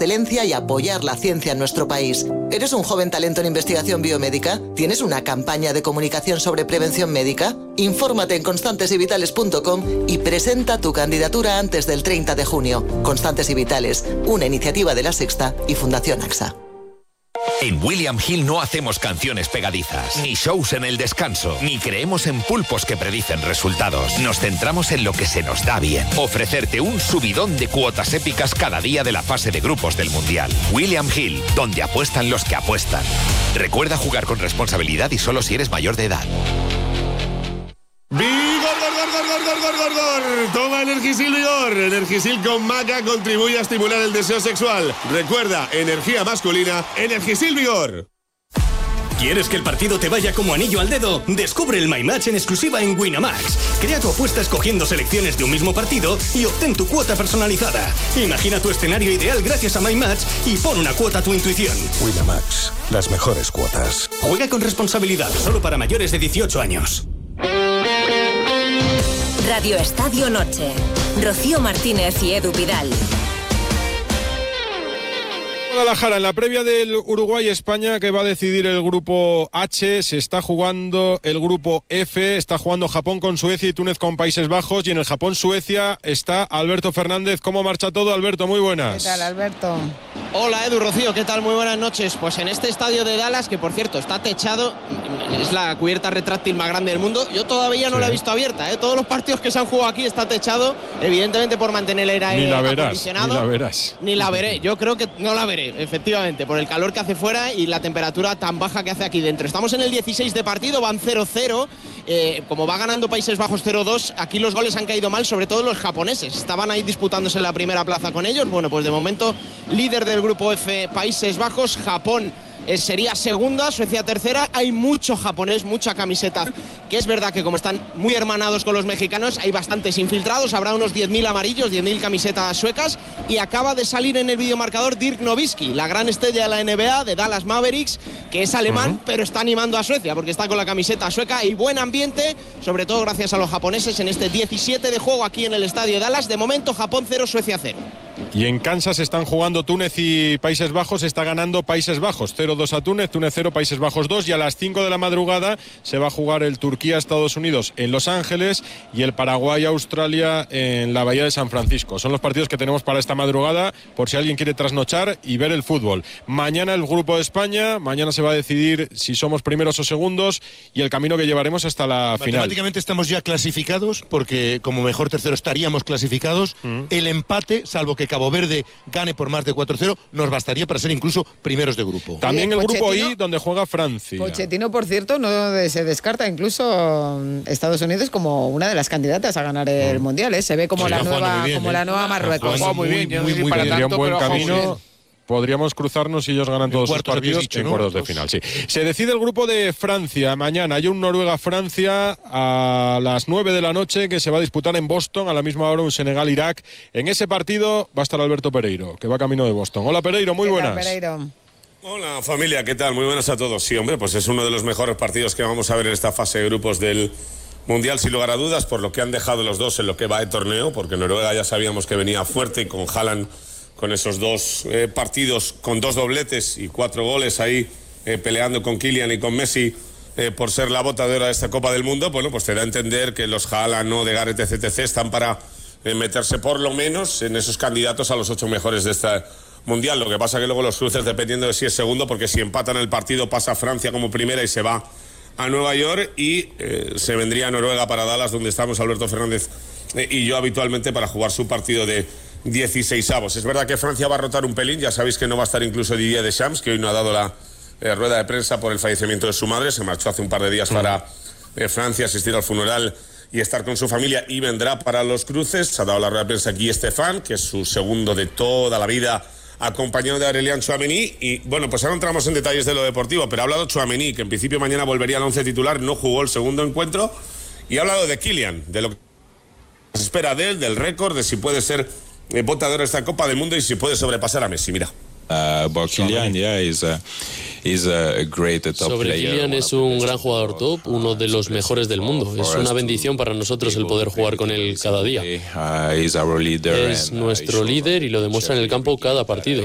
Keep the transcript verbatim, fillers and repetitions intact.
excelencia y apoyar la ciencia en nuestro país. ¿Eres un joven talento en investigación biomédica? ¿Tienes una campaña de comunicación sobre prevención médica? Infórmate en constantes y vitales punto com y presenta tu candidatura antes del treinta de junio. Constantes y Vitales, una iniciativa de La Sexta y Fundación AXA. En William Hill no hacemos canciones pegadizas, ni shows en el descanso, ni creemos en pulpos que predicen resultados. Nos centramos en lo que se nos da bien. Ofrecerte un subidón de cuotas épicas cada día de la fase de grupos del Mundial. William Hill, donde apuestan los que apuestan. Recuerda jugar con responsabilidad y solo si eres mayor de edad. ¡Vigor, gor, gor, gor, gor, gor, gor, gor! Toma Energisil Vigor. Energisil con maca contribuye a estimular el deseo sexual. Recuerda, energía masculina, Energisil Vigor. ¿Quieres que el partido te vaya como anillo al dedo? Descubre el My Match en exclusiva en Winamax. Crea tu apuesta escogiendo selecciones de un mismo partido y obtén tu cuota personalizada. Imagina tu escenario ideal gracias a My Match y pon una cuota a tu intuición. Winamax, las mejores cuotas. Juega con responsabilidad, solo para mayores de dieciocho años. Radio Estadio Noche. Rocío Martínez y Edu Vidal. Guadalajara, en la previa del Uruguay-España que va a decidir el grupo H, se está jugando el grupo F, está jugando Japón con Suecia y Túnez con Países Bajos, y en el Japón-Suecia está Alberto Fernández. ¿Cómo marcha todo, Alberto? Muy buenas. ¿Qué tal, Alberto? Hola, Edu, Rocío, ¿qué tal? Muy buenas noches. Pues en este estadio de Dallas, que por cierto está techado, es la cubierta retráctil más grande del mundo, yo todavía no sí. la he visto abierta, ¿eh? Todos los partidos que se han jugado aquí está techado, evidentemente por mantener el aire ni la verás, acondicionado. Ni la verás. Ni la veré, yo creo que no la veré. Efectivamente, por el calor que hace fuera y la temperatura tan baja que hace aquí dentro. Estamos en el dieciséis de partido, van cero cero. Eh, como va ganando Países Bajos cero dos, aquí los goles han caído mal, sobre todo los japoneses. Estaban ahí disputándose la primera plaza con ellos. Bueno, pues de momento, líder del grupo F, Países Bajos. Japón Eh, sería segunda, Suecia tercera. Hay mucho japonés, mucha camiseta, que es verdad que como están muy hermanados con los mexicanos, hay bastantes infiltrados, habrá unos diez mil amarillos, diez mil camisetas suecas, y acaba de salir en el videomarcador Dirk Nowitzki, la gran estrella de la N B A, de Dallas Mavericks, que es alemán, uh-huh. pero está animando a Suecia, porque está con la camiseta sueca, y buen ambiente, sobre todo gracias a los japoneses, en este diecisiete de juego aquí en el estadio de Dallas. De momento, Japón cero, Suecia cero. Y en Kansas están jugando Túnez y Países Bajos, está ganando Países Bajos, cero dos a Túnez, Túnez cero, Países Bajos dos, y a las cinco de la madrugada se va a jugar el Turquía-Estados Unidos en Los Ángeles y el Paraguay-Australia en la Bahía de San Francisco. Son los partidos que tenemos para esta madrugada, por si alguien quiere trasnochar y ver el fútbol. Mañana el Grupo de España, mañana se va a decidir si somos primeros o segundos y el camino que llevaremos hasta la final. Matemáticamente estamos ya clasificados, porque como mejor tercero estaríamos clasificados. Mm. El empate, salvo que Cabo Verde gane por más de cuatro cero, nos bastaría para ser incluso primeros de grupo. También el grupo I, donde juega Francia. Pochettino, por cierto, no se descarta incluso Estados Unidos como una de las candidatas a ganar el mm. Mundial, ¿eh? Se ve como, sí, la nueva, bien, como ¿eh? la nueva Marruecos. Juega muy bien, muy, muy, muy bien. Tendría un buen camino. Podríamos cruzarnos si ellos ganan todos sus partidos dicho, en ¿no? cuartos de final. Sí. Se decide el grupo de Francia mañana. Hay un Noruega-Francia a las nueve de la noche que se va a disputar en Boston. A la misma hora un Senegal-Irak. En ese partido va a estar Alberto Pereiro, que va camino de Boston. Hola, Pereiro, muy buenas. Pereiro? Hola, familia, ¿qué tal? Muy buenas a todos. Sí, hombre, pues es uno de los mejores partidos que vamos a ver en esta fase de grupos del Mundial, sin lugar a dudas, por lo que han dejado los dos en lo que va de torneo, porque Noruega ya sabíamos que venía fuerte y con Haaland, con esos dos eh, partidos, con dos dobletes y cuatro goles ahí, eh, peleando con Kylian y con Messi eh, por ser la bota de oro de esta Copa del Mundo. Bueno, pues te da a entender que los Haaland, no, de Gareth, etc, etc, están para eh, meterse por lo menos en esos candidatos a los ocho mejores de esta Mundial. Lo que pasa que luego los cruces, dependiendo de si es segundo, porque si empatan el partido pasa Francia como primera y se va a Nueva York, y eh, se vendría a Noruega para Dallas, donde estamos Alberto Fernández eh, y yo habitualmente para jugar su partido de dieciseisavos. Es verdad que Francia va a rotar un pelín, ya sabéis que no va a estar incluso Didier Deschamps, que hoy no ha dado la eh, rueda de prensa por el fallecimiento de su madre, se marchó hace un par de días mm. para eh, Francia, asistir al funeral y estar con su familia, y vendrá para los cruces. Ha dado la rueda de prensa aquí Estefan, que es su segundo de toda la vida, acompañado de Aurélien Tchouaméni. Y bueno, pues ahora entramos en detalles de lo deportivo, pero ha hablado Tchouaméni, que en principio mañana volvería al once titular, no jugó el segundo encuentro, y ha hablado de Kylian, de lo que se espera de él, del récord, de si puede ser eh, botador de esta Copa del Mundo y si puede sobrepasar a Messi. Mira. Uh, about Kylian, yeah, is a, is a great top Sobre player. Kylian, es un gran jugador top, uno de los mejores del mundo. Es una bendición para nosotros el poder jugar con él cada día. Uh, is our leader es nuestro líder y lo demuestra en el campo cada partido.